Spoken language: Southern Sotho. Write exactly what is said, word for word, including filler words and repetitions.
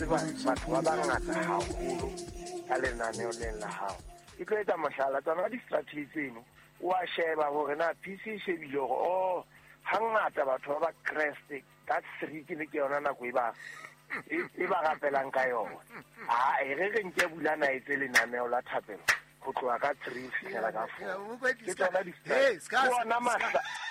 tseba batho ba bangata haholo ka lenaneo leng la hao. Ke tlo etsa mohlala tsona di-strategy tseno o a sheba hore na P C e shebile hore o hangata batho ba ba crest ka three ke le ke yona nako e ba e ba rapelang ka yona. Ah e re re nke bulana etse lenaneo la thapelo go tloa ka three fela ka four ke tsona di-strategy.